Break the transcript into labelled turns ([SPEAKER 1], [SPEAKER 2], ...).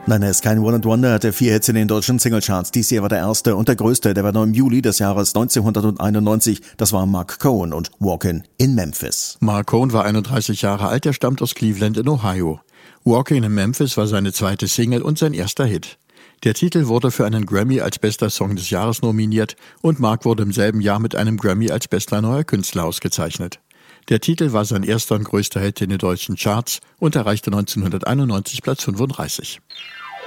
[SPEAKER 1] Nein, er ist kein One-and-Wonder, er hatte 4 Hits in den deutschen Singlecharts. Dies hier war der erste und der größte, der war noch im Juli des Jahres 1991. Das war Marc Cohn und Walkin' in Memphis.
[SPEAKER 2] Marc Cohn war 31 Jahre alt, er stammt aus Cleveland in Ohio. Walkin' in Memphis war seine zweite Single und sein erster Hit. Der Titel wurde für einen Grammy als bester Song des Jahres nominiert und Marc wurde im selben Jahr mit einem Grammy als bester neuer Künstler ausgezeichnet. Der Titel war sein erster und größter Hit in den deutschen Charts und erreichte 1991 Platz 35.